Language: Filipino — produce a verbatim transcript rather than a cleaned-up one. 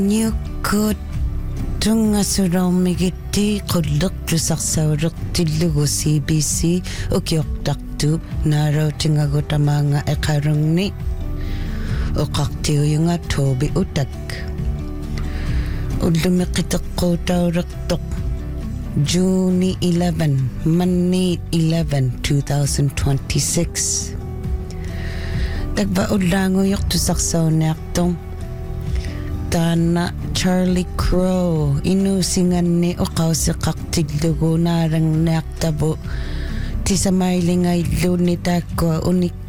Nyukut tunga suramigiti kulluk lusaksauruk tilugu C B C ukyok taktu naraw tingagot ang mga ekarong ni o kaktiyo yung nga tobi utak o lumikitak ko tauraktok June eleventh Monday eleventh twenty twenty-six tagbaod lango yok tu saksaw na aktong Tana Charlie Crow inusingan ni ukaw si kaktiglugo narang naktabo ti sa mailingay lunita ko unik